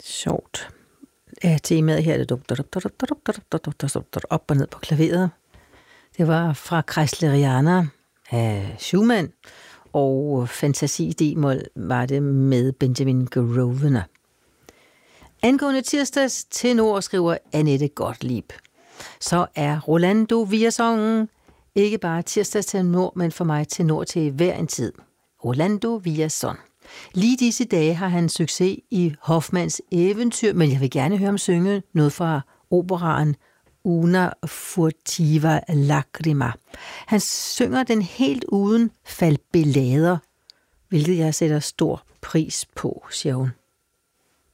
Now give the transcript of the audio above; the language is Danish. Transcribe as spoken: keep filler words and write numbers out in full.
Sjovt. Ja, temaet her er det op og ned på klaveret. Det var fra Kreisleriana af Schumann, og Fantasi D-mol var det med Benjamin Grosvenor. Angående tirsdags tenor, skriver Annette Gottlieb, så er Rolando Villazon ikke bare tirsdags tenor, men for mig tenor til hver en tid. Rolando Villazon. Lige disse dage har han succes i Hoffmanns eventyr, men jeg vil gerne høre ham synge noget fra operaen Una furtiva lacrima. Han synger den helt uden falbelader, hvilket jeg sætter stor pris på, siger hun.